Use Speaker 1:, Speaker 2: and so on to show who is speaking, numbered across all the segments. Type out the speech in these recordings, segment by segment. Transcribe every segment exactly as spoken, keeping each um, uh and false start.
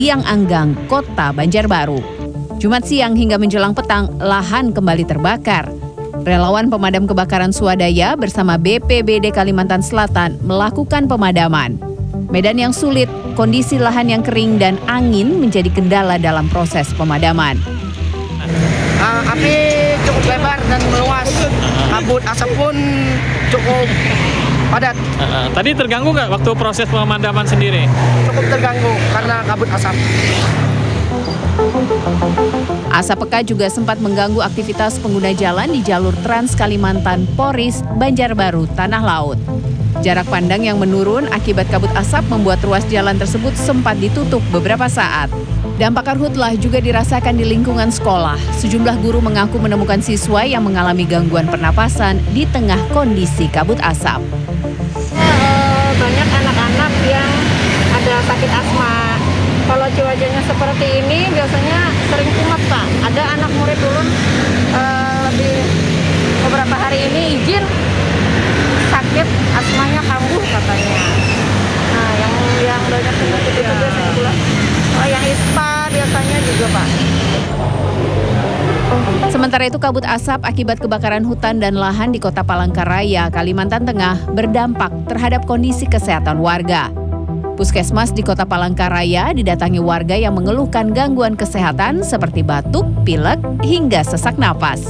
Speaker 1: Liang Anggang, Kota Banjarbaru. Jumat siang hingga menjelang petang, lahan kembali terbakar. Relawan pemadam kebakaran swadaya bersama B P B D Kalimantan Selatan melakukan pemadaman. Medan yang sulit, kondisi lahan yang kering dan angin menjadi kendala dalam proses pemadaman.
Speaker 2: Uh, api cukup lebar dan meluas, kabut asap pun cukup padat.
Speaker 3: Uh, uh, tadi terganggu nggak waktu proses pemadaman sendiri?
Speaker 2: Cukup terganggu karena kabut asap.
Speaker 1: Asap pekat juga sempat mengganggu aktivitas pengguna jalan di jalur Trans Kalimantan Poris, Banjarbaru, Tanah Laut. Jarak pandang yang menurun akibat kabut asap membuat ruas jalan tersebut sempat ditutup beberapa saat. Dampak karhutlah juga dirasakan di lingkungan sekolah. Sejumlah guru mengaku menemukan siswa yang mengalami gangguan pernapasan di tengah kondisi kabut asap.
Speaker 4: Banyak anak-anak yang ada sakit asma. Kalau cuacanya seperti ini biasanya sering kumat, Pak. Ada anak murid dulu uh, lebih beberapa hari ini izin sakit asmanya kambuh katanya. Nah, yang yang banyak penyakit itu biasanya pula. Oh, yang ispa biasanya juga, Pak.
Speaker 1: Sementara itu kabut asap akibat kebakaran hutan dan lahan di Kota Palangkaraya, Kalimantan Tengah berdampak terhadap kondisi kesehatan warga. Puskesmas di Kota Palangkaraya didatangi warga yang mengeluhkan gangguan kesehatan seperti batuk, pilek, hingga sesak napas.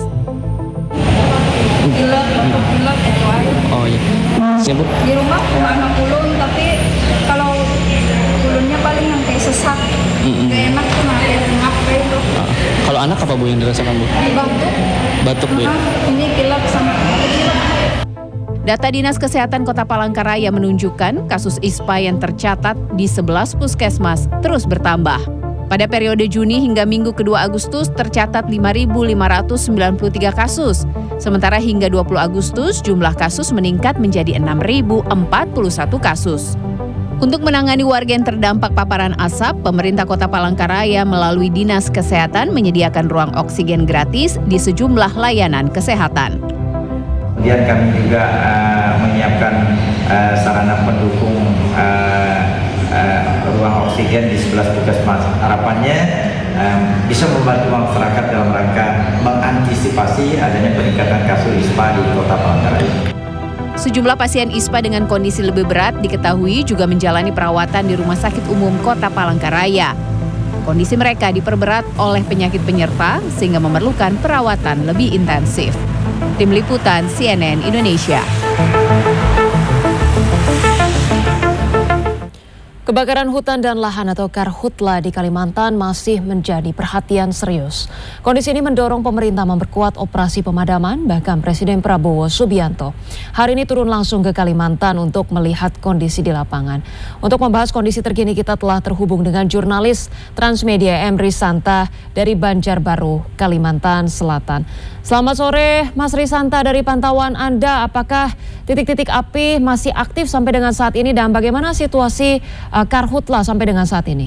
Speaker 4: Pilek, batuk pilek itu aja.
Speaker 3: Oh iya. Siapa?
Speaker 4: Di rumah cuma ulun, tapi kalau ulunnya paling sampai sesak.
Speaker 3: Mm-mm.
Speaker 4: Gak enak tuh sampai ngap kayak itu.
Speaker 3: Uh, kalau anak apa Bu yang dirasakan Bu?
Speaker 4: Batuk.
Speaker 3: Batuk Bu.
Speaker 4: Nah, ini pilek sama pilek.
Speaker 1: Data Dinas Kesehatan Kota Palangkaraya menunjukkan kasus ispa yang tercatat di sebelas puskesmas terus bertambah. Pada periode Juni hingga Minggu kedua Agustus tercatat lima ribu lima ratus sembilan puluh tiga kasus. Sementara hingga dua puluh Agustus jumlah kasus meningkat menjadi enam ribu empat puluh satu kasus. Untuk menangani warga yang terdampak paparan asap, pemerintah Kota Palangkaraya melalui Dinas Kesehatan menyediakan ruang oksigen gratis di sejumlah layanan kesehatan.
Speaker 5: Kemudian kami juga uh, menyiapkan uh, sarana pendukung uh, uh, ruang oksigen di sebelas puskesmas. Harapannya um, bisa membantu masyarakat dalam rangka mengantisipasi adanya peningkatan kasus ispa di Kota Palangkaraya.
Speaker 1: Sejumlah pasien ispa dengan kondisi lebih berat diketahui juga menjalani perawatan di Rumah Sakit Umum Kota Palangkaraya. Kondisi mereka diperberat oleh penyakit penyerta sehingga memerlukan perawatan lebih intensif. Tim Liputan C N N Indonesia.
Speaker 6: Kebakaran hutan dan lahan atau karhutla di Kalimantan masih menjadi perhatian serius. Kondisi ini mendorong pemerintah memperkuat operasi pemadaman, bahkan Presiden Prabowo Subianto hari ini turun langsung ke Kalimantan untuk melihat kondisi di lapangan. Untuk membahas kondisi terkini kita telah terhubung dengan jurnalis Transmedia M. Risanta dari Banjarbaru, Kalimantan Selatan. Selamat sore Mas Risanta, dari pantauan Anda apakah titik-titik api masih aktif sampai dengan saat ini dan bagaimana situasi uh, karhutla sampai dengan saat ini?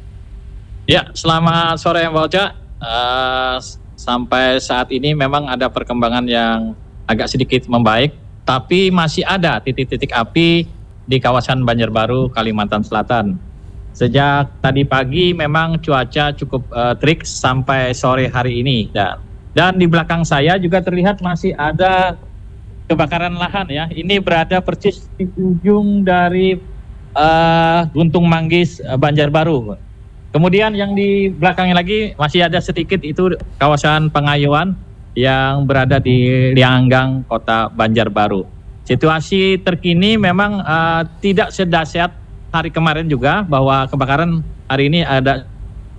Speaker 3: Ya, selamat sore Mbak Ocha. Uh, sampai saat ini memang ada perkembangan yang agak sedikit membaik, tapi masih ada titik-titik api di kawasan Banjarbaru, Kalimantan Selatan. Sejak tadi pagi memang cuaca cukup uh, terik sampai sore hari ini. Dan, dan di belakang saya juga terlihat masih ada kebakaran lahan ya. Ini berada persis di ujung dari uh, Guntung Manggis uh, Banjarbaru. Kemudian yang di belakangnya lagi masih ada sedikit itu kawasan Pengayuan yang berada di Liang Anggang, Kota Banjarbaru. Situasi terkini memang uh, tidak sedahsyat hari kemarin juga, bahwa kebakaran hari ini ada.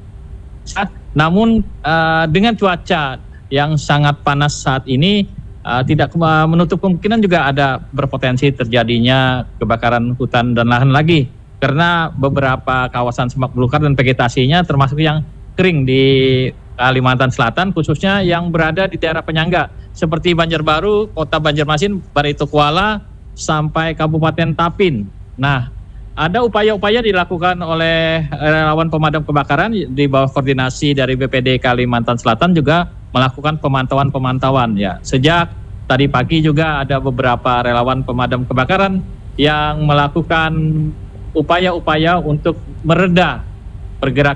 Speaker 3: Namun uh, dengan cuaca yang sangat panas saat ini, uh, tidak uh, menutup kemungkinan juga ada berpotensi terjadinya kebakaran hutan dan lahan lagi. Karena beberapa kawasan semak belukar dan vegetasinya termasuk yang kering di Kalimantan Selatan, khususnya yang berada di daerah penyangga seperti Banjarbaru, Kota Banjarmasin, Baritokuala, sampai Kabupaten Tapin. Nah, ada upaya-upaya dilakukan oleh relawan pemadam kebakaran di bawah koordinasi dari B P D Kalimantan Selatan juga melakukan pemantauan-pemantauan ya. Sejak tadi pagi juga ada beberapa relawan pemadam kebakaran yang melakukan upaya-upaya untuk mereda pergerakan